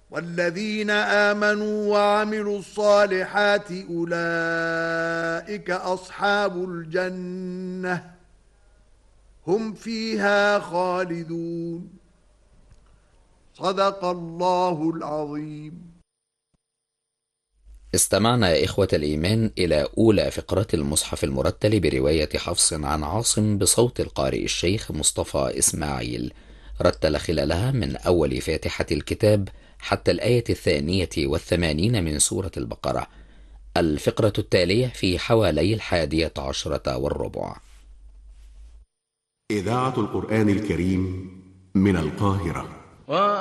والذين آمنوا وعملوا الصالحات أولئك أصحاب الجنة هم فيها خالدون. صدق الله العظيم. استمعنا يا إخوة الإيمان إلى أولى فقرات المصحف المرتل برواية حفص عن عاصم بصوت القارئ الشيخ مصطفى إسماعيل، رتل خلالها من أول فاتحة الكتاب حتى الآية 82 من سورة البقرة. الفقرة التالية في حوالي 11:15. إذاعة القرآن الكريم من القاهرة.